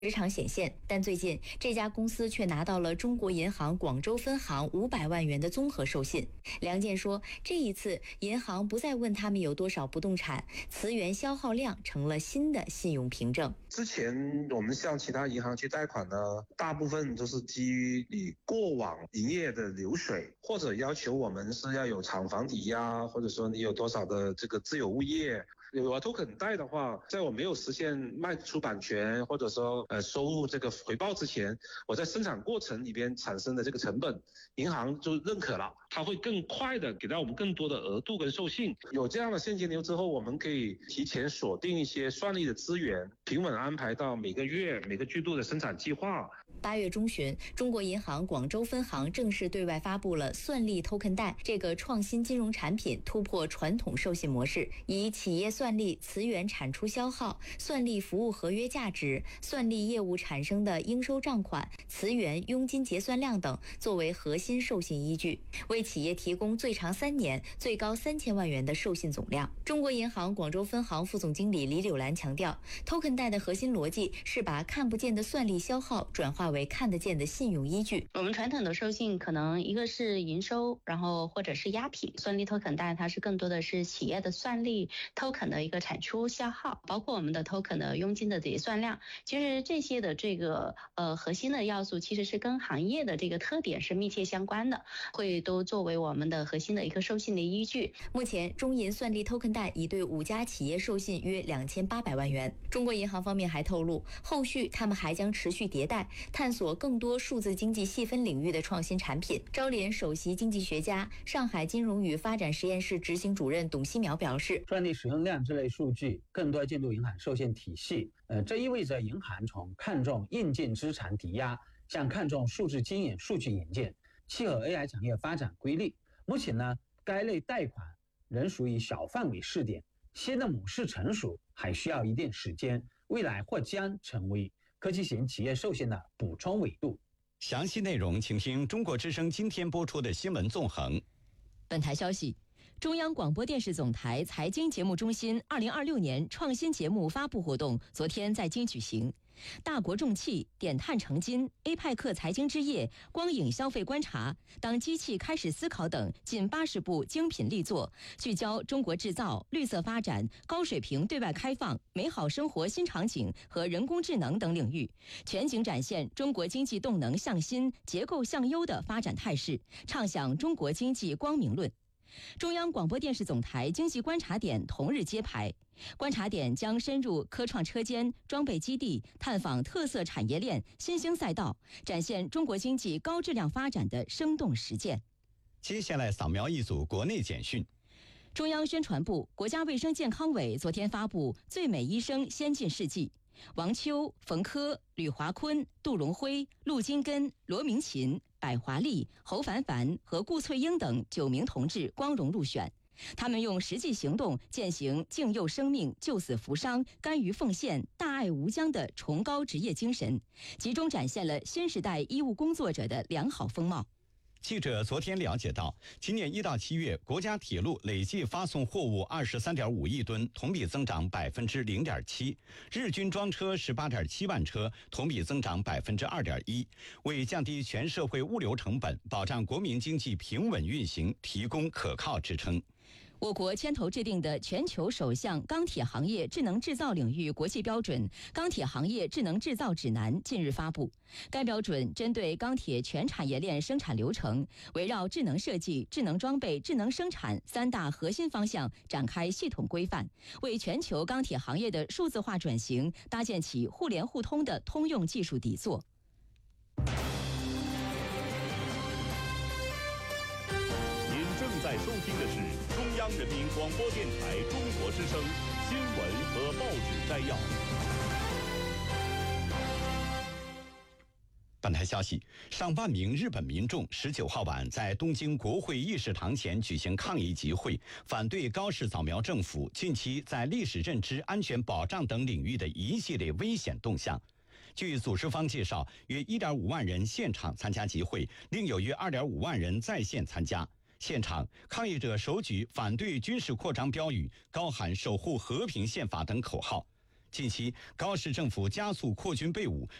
时常显现，但最近这家公司却拿到了中国银行广州分行500万元的综合授信。梁健说，这一次银行不再问他们有多少不动产，磁源消耗量成了新的信用凭证。 之前我们向其他银行去贷款呢，大部分都是基于你过往营业的流水，或者要求我们是要有厂房抵押，或者说你有多少的这个自有物业。有token贷的话，在我没有实现卖出版权或者说收入这个回报之前，我在生产过程里边产生的这个成本，银行就认可了，它会更快的给到我们更多的额度跟授信。有这样的现金流之后，我们可以提前锁定一些算力的资源，平稳安排到每个月每个季度的生产计划。 8月中旬，中国银行广州分行正式对外发布了算力 token 贷这个创新金融产品，突破传统授信模式，以企业算力磁源产出消耗、算力服务合约价值、算力业务产生的应收账款、磁源佣金结算量等作为核心授信依据，为企业提供最长3年、最高3000万元的授信总量。中国银行广州分行副总经理李柳兰强调 ，token 贷的核心逻辑是把看不见的算力消耗转化为看得见的信用依据。 我们传统的授信可能一个是营收，然后或者是押品，算力 token 贷它是更多的是企业的算力 token 的一个产出消耗，包括我们的 token 的佣金的结算量，其实这些的这个核心的要素其实是跟行业的这个特点是密切相关的，会都作为我们的核心的一个授信的依据。 目前中银算力 token 贷已对5家企业授信约2800万元。中国银行方面还透露，后续他们还将持续迭代，探索更多数字经济细分领域的创新产品。招联首席经济学家、上海金融与发展实验室执行主任董希苗表示， 算力使用量这类数据更多进入银行授信体系，这意味着银行从看重硬件资产抵押向看重数字经营数据引进，契合 AI 产业发展规律。目前呢，该类贷款仍属于小范围试点，新的模式成熟还需要一定时间，未来或将成为科技型企业授信的补充维度。 详细内容请听中国之声今天播出的新闻纵横。 本台消息，中央广播电视总台财经节目中心2026年创新节目发布活动昨天在京举行。大国重器、点碳成金、APEC 财经之夜、光影消费观察、当机器开始思考等近80部精品力作，聚焦中国制造、绿色发展、高水平对外开放、美好生活新场景和人工智能等领域，全景展现中国经济动能向新、结构向优的发展态势，畅想中国经济光明论。中央广播电视总台经济观察点同日揭牌，观察点将深入科创车间、装备基地，探访特色产业链、新兴赛道，展现中国经济高质量发展的生动实践。 接下来扫描一组国内简讯。 中央宣传部、国家卫生健康委昨天发布最美医生先进事迹，王秋、冯科、吕华坤、杜荣辉、陆金根、罗明琴、百华丽、侯凡凡和顾翠英等9名同志光荣入选。他们用实际行动践行敬佑生命、救死扶伤、甘于奉献、大爱无疆的崇高职业精神，集中展现了新时代医务工作者的良好风貌。 记者昨天了解到，今年1到7月，国家铁路累计发送货物23.5亿吨，同比增长0.7%，日均装车18.7万车，同比增长2.1%，为降低全社会物流成本，保障国民经济平稳运行提供可靠支撑。 我国牵头制定的全球首项钢铁行业智能制造领域国际标准《钢铁行业智能制造指南》近日发布。该标准针对钢铁全产业链生产流程，围绕智能设计、智能装备、智能生产3大核心方向展开系统规范，为全球钢铁行业的数字化转型搭建起互联互通的通用技术底座。 正在收听的是中央人民广播电台中国之声新闻和报纸摘要。 本台消息，上万名日本民众19号晚在东京国会议事堂前举行抗议集会，反对高市早苗政府近期在历史认知、安全保障等领域的一系列危险动向。据组织方介绍，约1.5万人现场参加集会，另有约2.5万人在线参加。现场，抗议者手举反对军事扩张标语，高喊守护和平宪法等口号。 近期，高市政府加速扩军备武，